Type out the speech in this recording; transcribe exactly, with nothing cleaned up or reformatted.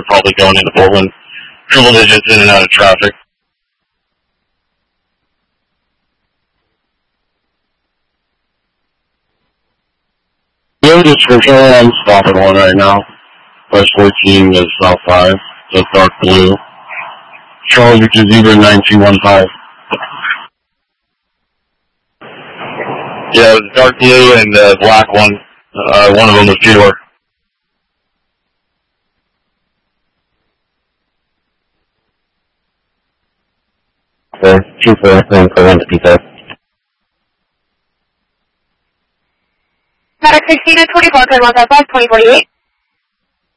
They're probably going into Portland. Triple digits in and out of traffic. Yeah, just for sure, I'm stopping one right now. West fourteen is South five, so dark blue. Charlie to Zebra nine two one five. Yeah, it was dark blue and uh, black one. Uh, one of them was two-door. Okay, two four, and for one to P five. Medic sixteen and twenty-four, code one five five, twenty forty-eight.